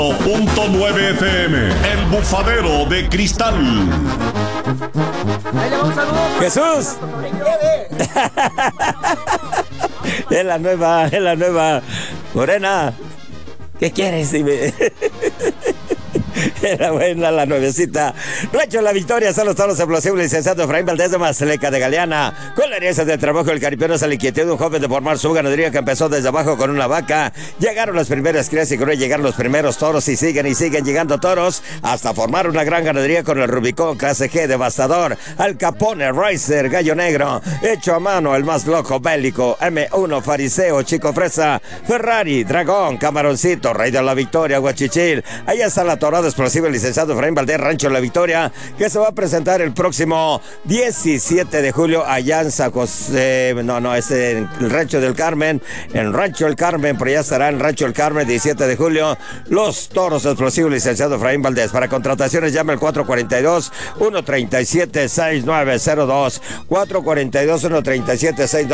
.9 FM, El Bufadero de Cristal. Ahí le va un saludo. ¡Jesús! Es la nueva. Morena, ¿qué quieres? Dime. Era buena la nuevecita. Rancho La Victoria, son los toros explosivos, licenciado Efraín Valdés de Mazleca de Galeana. Con la herencia del trabajo del caripeano se le inquietud de un joven de formar su ganadería que empezó desde abajo con una vaca. Llegaron las primeras crías y con ello llegaron los primeros toros y siguen llegando toros hasta formar una gran ganadería con el Rubicón clase G devastador, Al Capone, Ricer, Gallo Negro, hecho a mano, el más loco bélico, M1 Fariseo, Chico Fresa, Ferrari, Dragón, Camaroncito, Rey de la Victoria, Guachichil. Allá está la torada explosiva, el licenciado Efraín Valdés, Rancho La Victoria, que se va a presentar el próximo 17 de julio allá en San José, es en el Rancho del Carmen, en Rancho El Carmen, por allá estará en Rancho El Carmen, 17 de julio, los toros explosivos, licenciado Efraín Valdés. Para contrataciones llame al 442-137-6902, 442-137-6902.